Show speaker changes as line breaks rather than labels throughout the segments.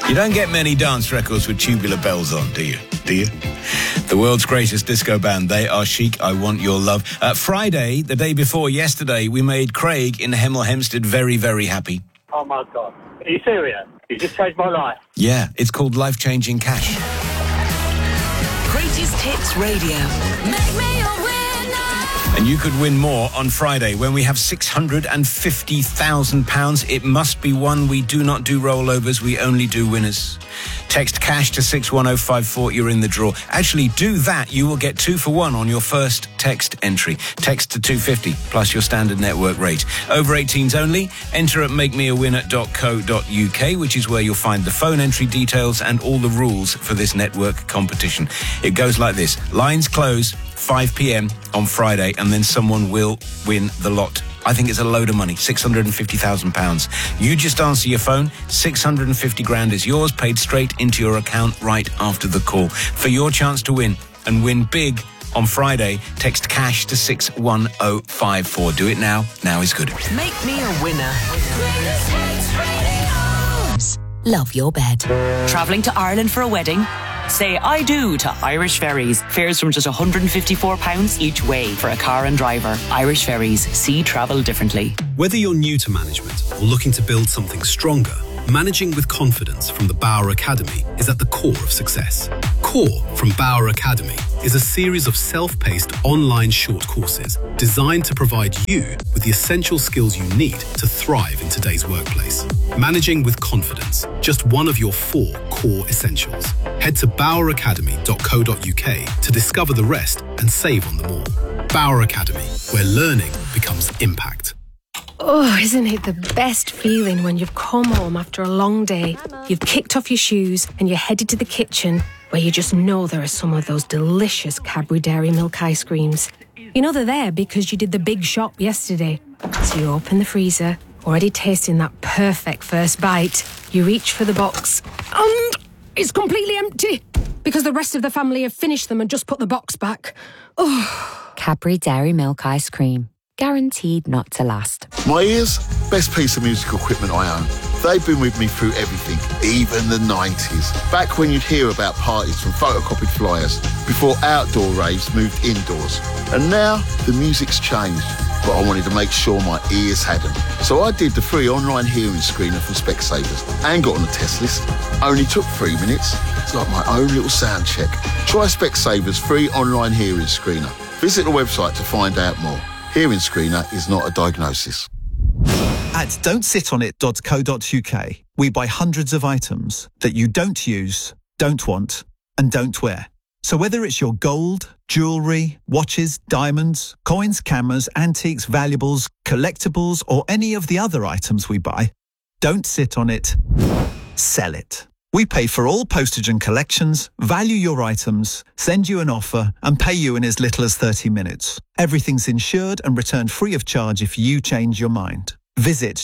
You don't get many dance records with tubular bells on, do you? Do you? The world's greatest disco band, they are Chic, I Want Your Love. Friday, the day before yesterday, we made Craig in Hemel Hempstead very, very happy.
Oh, my God. Are you serious? You just changed my life.
Yeah, it's called Life-Changing Cash.
Greatest Hits Radio. Make me a winner.
And you could win more on Friday when we have £650,000. It must be won. We do not do rollovers. We only do winners. Text cash to 61054. You're in the draw. Actually, do that. You will get 2 for 1 on your first text entry. Text to 250 plus your standard network rate. Over 18s only. Enter at makemeawinner.co.uk, which is where you'll find the phone entry details and all the rules for this network competition. It goes like this. Lines close 5 p.m. on Friday, and then someone will win the lot. I think it's a load of money, £650,000. You just answer your phone, 650 grand is yours, paid straight into your account right after the call. For your chance to win and win big on Friday, text cash to 61054. Do it now. Now is good.
Make me a winner. Love your bed.
Travelling to Ireland for a wedding? Say I do to Irish Ferries. Fares from just £154 each way for a car and driver. Irish Ferries. See travel differently.
Whether you're new to management or looking to build something stronger, managing with confidence from the Bauer Academy is at the core of success. Core from Bauer Academy is a series of self-paced online short courses designed to provide you with the essential skills you need to thrive in today's workplace. Managing with confidence, just one of your 4 core essentials. Head to boweracademy.co.uk to discover the rest and save on them all. Bauer Academy, where learning becomes impact.
Oh, isn't it the best feeling when you've come home after a long day, you've kicked off your shoes and you're headed to the kitchen where you just know there are some of those delicious Cadbury Dairy Milk ice creams. You know they're there because you did the big shop yesterday. So you open the freezer, already tasting that perfect first bite. You reach for the box and it's completely empty because the rest of the family have finished them and just put the box back. Oh.
Cadbury Dairy Milk ice cream. Guaranteed not to last.
My ears, best piece of musical equipment I own. They've been with me through everything, even the 90s. Back when you'd hear about parties from photocopied flyers, before outdoor raves moved indoors. And now, the music's changed, but I wanted to make sure my ears had them. So I did the free online hearing screener from Specsavers and got on the test list. Only took 3 minutes. It's like my own little sound check. Try Specsavers free online hearing screener. Visit the website to find out more. Hearing screener is not a diagnosis.
At don'tsitonit.co.uk, we buy hundreds of items that you don't use, don't want, and don't wear. So whether it's your gold, jewellery, watches, diamonds, coins, cameras, antiques, valuables, collectibles, or any of the other items we buy, don't sit on it, sell it. We pay for all postage and collections, value your items, send you an offer, and pay you in as little as 30 minutes. Everything's insured and returned free of charge if you change your mind. Visit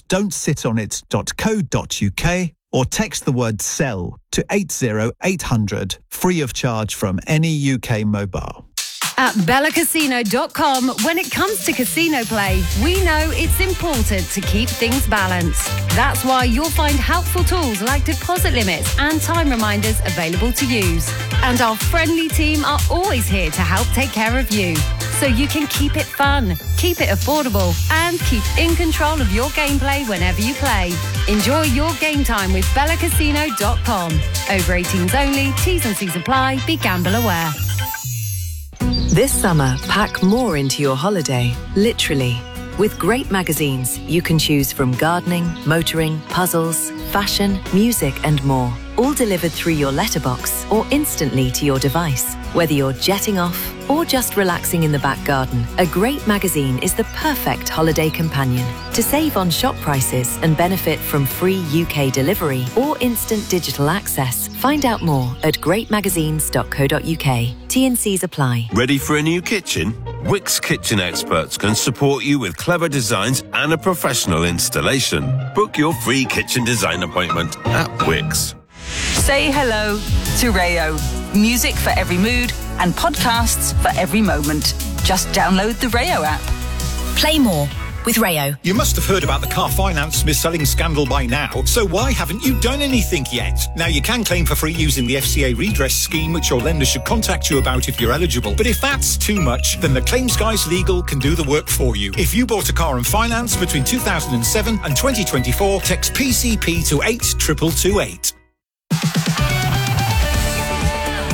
don'tsitonit.co.uk or text the word SELL to 80800, free of charge from any UK mobile.
At BellaCasino.com, when it comes to casino play, we know it's important to keep things balanced. That's why you'll find helpful tools like deposit limits and time reminders available to use. And our friendly team are always here to help take care of you, so you can keep it fun, keep it affordable, and keep in control of your gameplay whenever you play. Enjoy your game time with BellaCasino.com. Over 18s only, T's and C's apply, be gamble aware.
This summer, pack more into your holiday, literally. With great magazines, you can choose from gardening, motoring, puzzles, fashion, music and more. All delivered through your letterbox or instantly to your device. Whether you're jetting off or just relaxing in the back garden, a great magazine is the perfect holiday companion. To save on shop prices and benefit from free UK delivery or instant digital access, find out more at greatmagazines.co.uk. T&Cs apply.
Ready for a new kitchen? Wix Kitchen Experts can support you with clever designs and a professional installation. Book your free kitchen design appointment at Wix.
Say hello to Rayo. Music for every mood and podcasts for every moment. Just download the Rayo app.
Play more, with Rayo.
You must have heard about the car finance mis-selling scandal by now, so why haven't you done anything yet? Now, you can claim for free using the FCA redress scheme, which your lender should contact you about if you're eligible. But if that's too much, then the Claims Guys Legal can do the work for you. If you bought a car on finance between 2007 and 2024, text PCP to 82228.